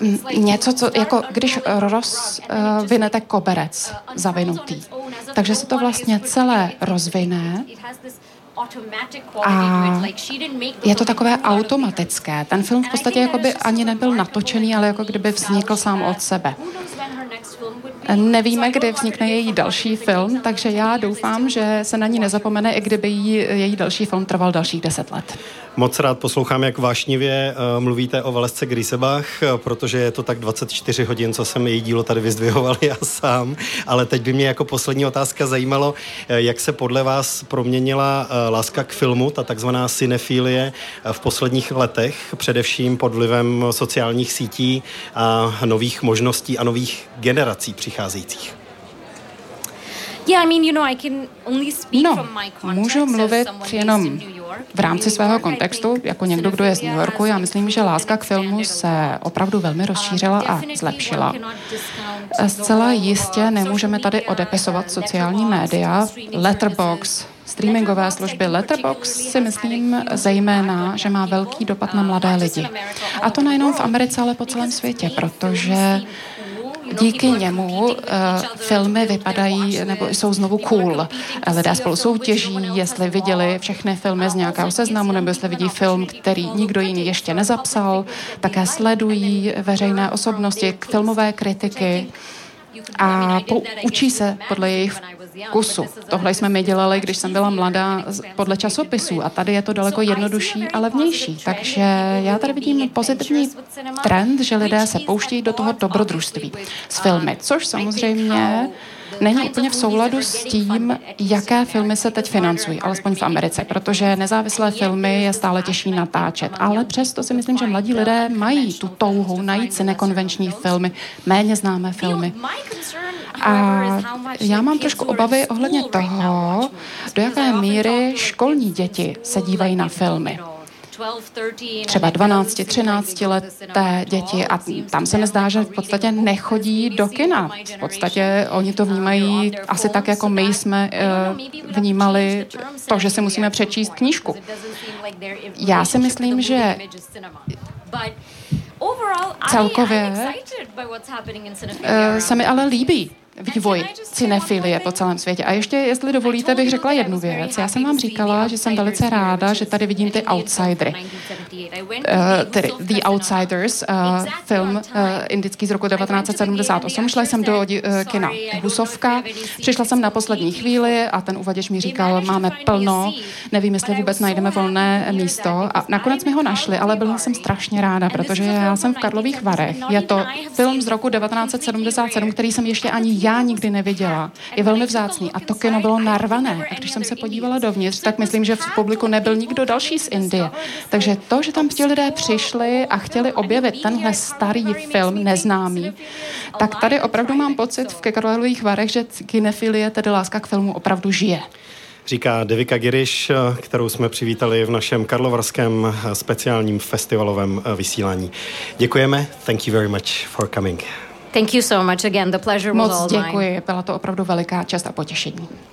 něco, co jako když rozvinete koberec zavinutý. Takže se to vlastně celé rozvine a je to takové automatické. Ten film v podstatě jakoby ani nebyl natočený, ale jako kdyby vznikl sám od sebe. Nevíme, kdy vznikne její další film, takže já doufám, že se na ní nezapomene, i kdyby její další film trval dalších 10 let. Moc rád poslouchám, jak vášnivě mluvíte o Valesce Grisebach, protože je to tak 24 hodin, co jsem její dílo tady vyzdvihoval já sám, ale teď by mě jako poslední otázka zajímalo, jak se podle vás proměnila láska k filmu, ta takzvaná cinefilie v posledních letech, především pod vlivem sociálních sítí a nových možností a nových generací přicházejících. Můžu mluvit jenom v rámci svého kontextu, jako někdo, kdo je z New Yorku. Já myslím, že láska k filmu se opravdu velmi rozšířila a zlepšila. Zcela jistě nemůžeme tady odepisovat sociální média, Letterboxd, streamingové služby. Letterboxd si myslím zejména, že má velký dopad na mladé lidi. A to nejenom v Americe, ale po celém světě, protože díky němu filmy vypadají nebo jsou znovu cool. Lidé spolu soutěží, jestli viděli všechny filmy z nějakého seznamu, nebo jestli vidí film, který nikdo jiný ještě nezapsal. Také sledují veřejné osobnosti, filmové kritiky a učí se podle jejich vkusu. Tohle jsme my dělali, když jsem byla mladá, podle časopisů a tady je to daleko jednodušší a levnější. Takže já tady vidím pozitivní trend, že lidé se pouští do toho dobrodružství s filmy, což samozřejmě není úplně v souladu s tím, jaké filmy se teď financují, alespoň v Americe, protože nezávislé filmy je stále těžší natáčet. Ale přesto si myslím, že mladí lidé mají tu touhu najít si nekonvenční filmy, méně známé filmy. A já mám trošku obavy ohledně toho, do jaké míry školní děti se dívají na filmy. Třeba 12, 13 leté děti a tam se mi zdá, že v podstatě nechodí do kina. V podstatě oni to vnímají asi tak, jako my jsme vnímali to, že si musíme přečíst knížku. Já si myslím, že celkově se mi ale líbí vývoj cinefilie po celém světě. A ještě, jestli dovolíte, bych řekla jednu věc. Já jsem vám říkala, že jsem velice ráda, že tady vidím ty outsidery. Tedy The Outsiders, film indický z roku 1978. Šla jsem do kina Husovka, přišla jsem na poslední chvíli a ten uvaděč mi říkal, máme plno, nevím, jestli vůbec najdeme volné místo. A nakonec mi ho našli, ale byla jsem strašně ráda, protože já jsem v Karlových Varech. Je to film z roku 1977, který jsem ještě ani já nikdy neviděla. Je velmi vzácný a to kino bylo narvané. A když jsem se podívala dovnitř, tak myslím, že v publiku nebyl nikdo další z Indie. Takže to, že tam ti lidé přišli a chtěli objevit tenhle starý film, neznámý, tak tady opravdu mám pocit v Karlových Varech, že kinefilie, tedy láska k filmu, opravdu žije. Říká Devika Girish, kterou jsme přivítali v našem karlovarském speciálním festivalovém vysílání. Děkujeme. Thank you very much for coming. Thank you so much again. The pleasure was all mine. Moc děkuji. Byla to opravdu veliká čest a potěšení.